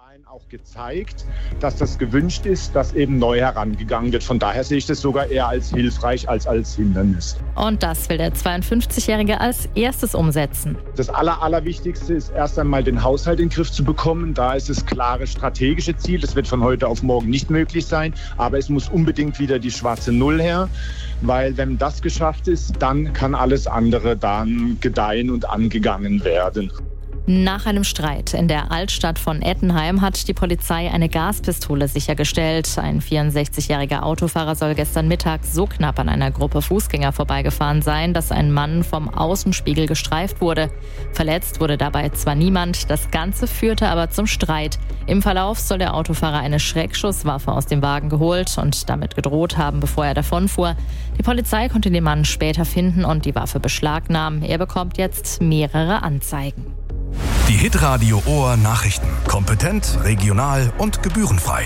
Vornherein auch gezeigt, dass das gewünscht ist, dass eben neu herangegangen wird. Von daher sehe ich das sogar eher als hilfreich als Hindernis. Und das will der 52-Jährige als erstes umsetzen. Das Allerwichtigste ist erst einmal den Haushalt in den Griff zu bekommen. Da ist das klare strategische Ziel. Das wird von heute auf morgen nicht möglich sein. Aber es muss unbedingt wieder die schwarze Null her. Weil wenn das geschafft ist, dann kann alles andere dann gedeihen und angegangen werden. Nach einem Streit in der Altstadt von Ettenheim hat die Polizei eine Gaspistole sichergestellt. Ein 64-jähriger Autofahrer soll gestern Mittag so knapp an einer Gruppe Fußgänger vorbeigefahren sein, dass ein Mann vom Außenspiegel gestreift wurde. Verletzt wurde dabei zwar niemand, das Ganze führte aber zum Streit. Im Verlauf soll der Autofahrer eine Schreckschusswaffe aus dem Wagen geholt und damit gedroht haben, bevor er davonfuhr. Die Polizei konnte den Mann später finden und die Waffe beschlagnahmen. Er bekommt jetzt mehrere Anzeigen. Die Hitradio Ohr Nachrichten. Kompetent, regional und gebührenfrei.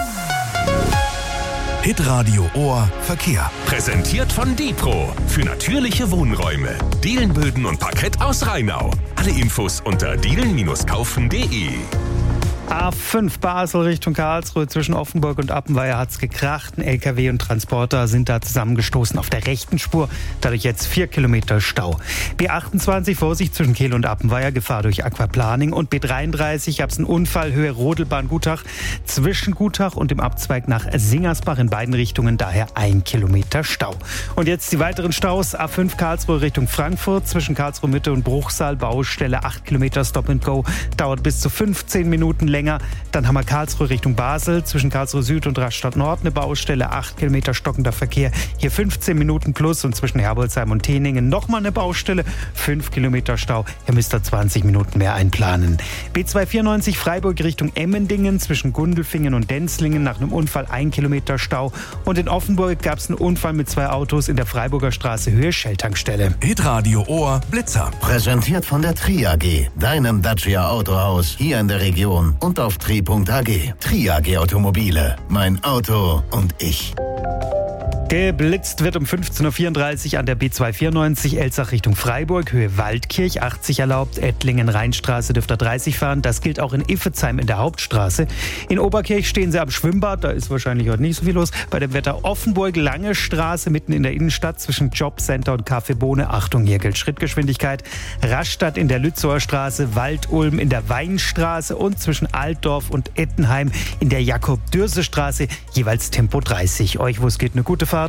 Hitradio Ohr Verkehr. Präsentiert von Dipro. Für natürliche Wohnräume. Dielenböden und Parkett aus Rheinau. Alle Infos unter dielen-kaufen.de. A5 Basel Richtung Karlsruhe zwischen Offenburg und Appenweier hat's gekracht. Ein LKW und Transporter sind da zusammengestoßen auf der rechten Spur. Dadurch jetzt 4 Kilometer Stau. B28 Vorsicht zwischen Kehl und Appenweier, Gefahr durch Aquaplaning. Und B33 gab's einen Unfall, Höhe Rodelbahn Gutach. Zwischen Gutach und dem Abzweig nach Singersbach in beiden Richtungen, daher 1 Kilometer Stau. Und jetzt die weiteren Staus. A5 Karlsruhe Richtung Frankfurt zwischen Karlsruhe Mitte und Bruchsal, Baustelle 8 Kilometer Stop and Go. Dauert bis zu 15 Minuten länger. Dann haben wir Karlsruhe Richtung Basel, zwischen Karlsruhe Süd und Rastatt Nord eine Baustelle, 8 Kilometer stockender Verkehr, hier 15 Minuten plus und zwischen Herbolzheim und Teningen nochmal eine Baustelle, 5 Kilometer Stau, hier müsst ihr 20 Minuten mehr einplanen. B294 Freiburg Richtung Emmendingen, zwischen Gundelfingen und Denzlingen nach einem Unfall 1 Kilometer Stau und in Offenburg gab es einen Unfall mit 2 Autos in der Freiburger Straße Höhe Shell-Tankstelle. Hitradio Ohr Blitzer. Präsentiert von der Tri AG, deinem Dacia Autohaus hier in der Region und auf tri.ag. Tri AG Automobile. Mein Auto und ich. Geblitzt wird um 15.34 Uhr an der B294 Elsach Richtung Freiburg, Höhe Waldkirch, 80 erlaubt, Ettlingen, Rheinstraße dürft ihr 30 fahren. Das gilt auch in Iffezheim in der Hauptstraße. In Oberkirch stehen sie am Schwimmbad, da ist wahrscheinlich heute nicht so viel los. Bei dem Wetter Offenburg, Lange Straße mitten in der Innenstadt zwischen Jobcenter und Café Bohne. Achtung, hier gilt Schrittgeschwindigkeit. Rastatt in der Lützower Straße, Waldulm in der Weinstraße und zwischen Altdorf und Ettenheim in der Jakob-Dürse-Straße jeweils Tempo 30. Euch, wo es geht, eine gute Fahrt.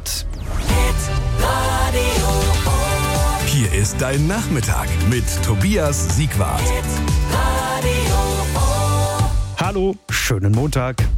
Hier ist dein Nachmittag mit Tobias Siegwart. Hallo, schönen Montag.